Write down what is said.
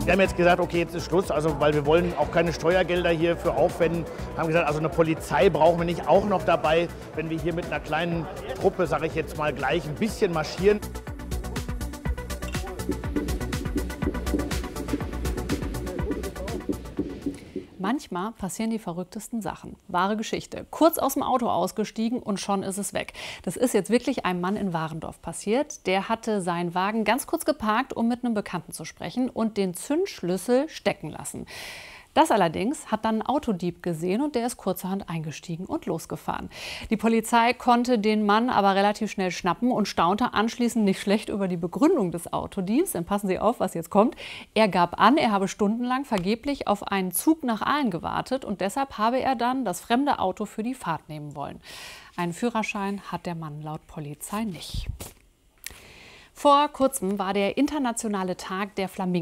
Wir haben jetzt gesagt, okay, jetzt ist Schluss, also weil wir wollen auch keine Steuergelder hierfür aufwenden. Haben gesagt, also eine Polizei brauchen wir nicht auch noch dabei, wenn wir hier mit einer kleinen Truppe, sage ich jetzt mal, gleich ein bisschen marschieren. Manchmal passieren die verrücktesten Sachen. Wahre Geschichte. Kurz aus dem Auto ausgestiegen und schon ist es weg. Das ist jetzt wirklich einem Mann in Warendorf passiert. Der hatte seinen Wagen ganz kurz geparkt, um mit einem Bekannten zu sprechen und den Zündschlüssel stecken lassen. Das allerdings hat dann ein Autodieb gesehen und der ist kurzerhand eingestiegen und losgefahren. Die Polizei konnte den Mann aber relativ schnell schnappen und staunte anschließend nicht schlecht über die Begründung des Autodiebs. Dann passen Sie auf, was jetzt kommt. Er gab an, er habe stundenlang vergeblich auf einen Zug nach Aalen gewartet und deshalb habe er dann das fremde Auto für die Fahrt nehmen wollen. Einen Führerschein hat der Mann laut Polizei nicht. Vor kurzem war der internationale Tag der Flamingo.